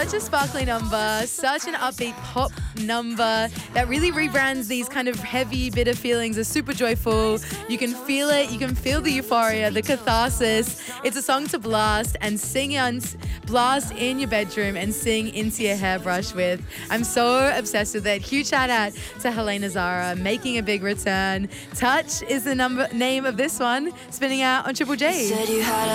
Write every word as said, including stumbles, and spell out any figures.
Such a sparkly number, such an upbeat pop number that really rebrands these kind of heavy, bitter feelings as super joyful. You can feel it, you can feel the euphoria, the catharsis. It's a song to blast and sing on, blast in your bedroom and sing into your hairbrush with. I'm so obsessed with it. Huge shout out to Helena Zara making a big return. Touch is the number name of this one, spinning out on Triple J.